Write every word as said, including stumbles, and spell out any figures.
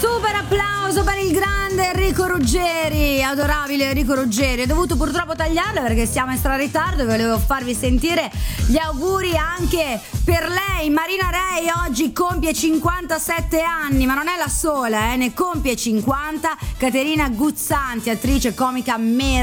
Super applauso per il grande Enrico Ruggeri, adorabile Enrico Ruggeri. Ho dovuto purtroppo tagliarlo perché siamo in stra ritardo e volevo farvi sentire gli auguri anche per lei. Marina Rei oggi compie cinquantasette anni, ma non è la sola, eh, ne compie cinquanta. Caterina Guzzanti, attrice comica meravigliosa,